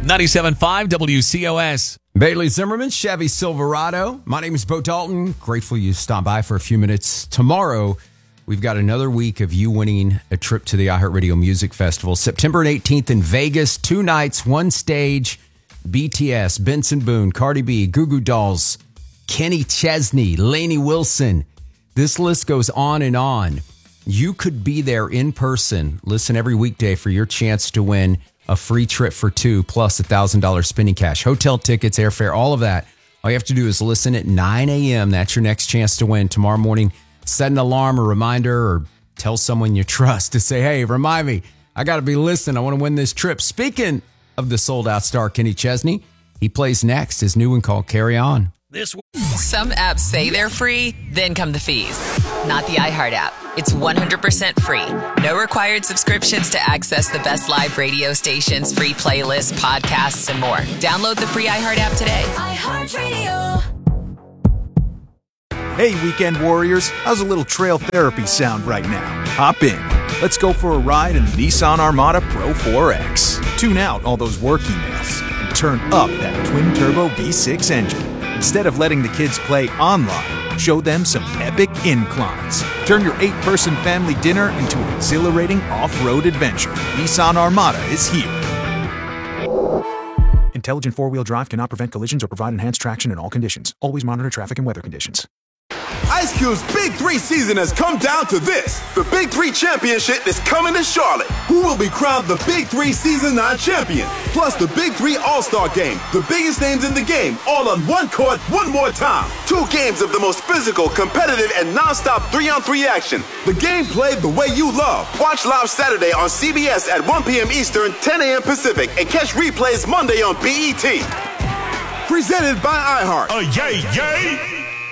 97.5 WCOS. Bailey Zimmerman, Chevy Silverado. My name is Bo Dalton. Grateful you stopped by for a few minutes. Tomorrow, we've got another week of you winning a trip to the iHeartRadio Music Festival. September 18th in Vegas, 2 nights, 1 stage. BTS, Benson Boone, Cardi B, Goo Goo Dolls, Kenny Chesney, Lainey Wilson. This list goes on and on. You could be there in person. Listen every weekday for your chance to win a free trip for 2 plus $1,000 spending cash, hotel tickets, airfare, all of that. All you have to do is listen at 9 a.m. That's your next chance to win. Tomorrow morning, set an alarm, a reminder, or tell someone you trust to say, hey, remind me, I got to be listening. I want to win this trip. Speaking of the sold-out star Kenny Chesney, he plays next. His new one called Carry On. Some apps say they're free, then come the fees. Not the iHeart app. It's 100% free. No required subscriptions to access the best live radio stations, free playlists, podcasts, and more. Download the free iHeart app today. iHeartRadio. Hey, weekend warriors, how's a little trail therapy sound right now? Hop in. Let's go for a ride in the Nissan Armada Pro 4X. Tune out all those work emails and turn up that twin-turbo V6 engine. Instead of letting the kids play online, show them some epic inclines. Turn your 8-person family dinner into an exhilarating off-road adventure. Nissan Armada is here. Intelligent four-wheel drive cannot prevent collisions or provide enhanced traction in all conditions. Always monitor traffic and weather conditions. Ice Cube's Big 3 season has come down to this. The Big 3 Championship is coming to Charlotte. Who will be crowned the Big 3 Season 9 champion? Plus the Big 3 All-Star Game. The biggest names in the game, all on one court, one more time. 2 games of the most physical, competitive, and non-stop 3-on-3 action. The game played the way you love. Watch live Saturday on CBS at 1 p.m. Eastern, 10 a.m. Pacific, and catch replays Monday on BET. Presented by iHeart. Yay!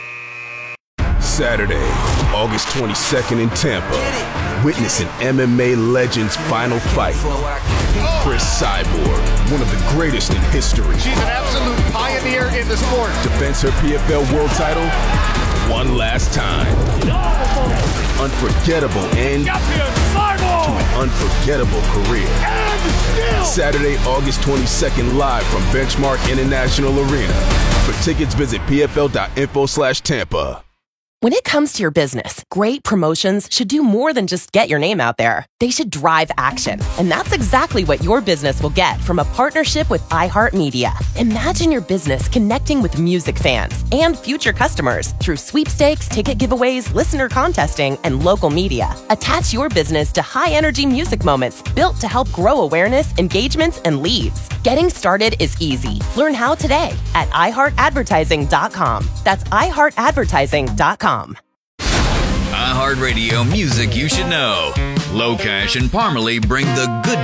Saturday, August 22nd in Tampa. Witness an MMA legend's final fight. Chris Cyborg, one of the greatest in history. She's an absolute pioneer in the sport. Defends her PFL world title one last time. Unforgettable end to an unforgettable career. Saturday, August 22nd, live from Benchmark International Arena. For tickets, visit pfl.info/Tampa. When it comes to your business, great promotions should do more than just get your name out there. They should drive action. And that's exactly what your business will get from a partnership with iHeartMedia. Imagine your business connecting with music fans and future customers through sweepstakes, ticket giveaways, listener contesting, and local media. Attach your business to high-energy music moments built to help grow awareness, engagements, and leads. Getting started is easy. Learn how today at iHeartAdvertising.com. That's iHeartAdvertising.com. iHeartRadio music you should know. Low Cash and Parmalee bring the good